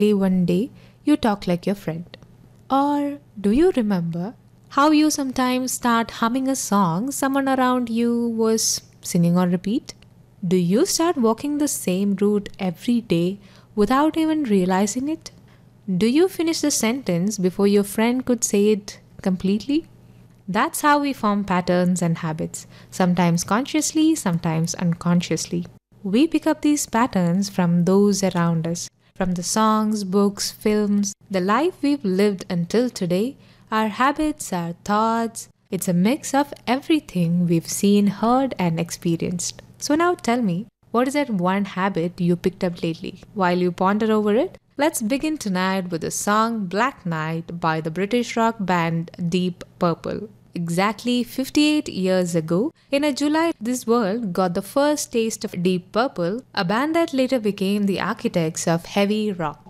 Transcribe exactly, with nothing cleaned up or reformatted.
one day you talk like your friend? Or do you remember how you sometimes start humming a song someone around you was singing on repeat? Do you start walking the same route every day without even realizing it? Do you finish the sentence before your friend could say it completely? That's how we form patterns and habits, sometimes consciously, sometimes unconsciously. We pick up these patterns from those around us, from the songs, books, films, the life we've lived until today, our habits, our thoughts. It's a mix of everything we've seen, heard, and experienced. So now tell me, what is that one habit you picked up lately? While you ponder over it, let's begin tonight with the song Black Knight by the British rock band Deep Purple. Exactly fifty-eight years ago, in a July, this world got the first taste of Deep Purple, a band that later became the architects of heavy rock.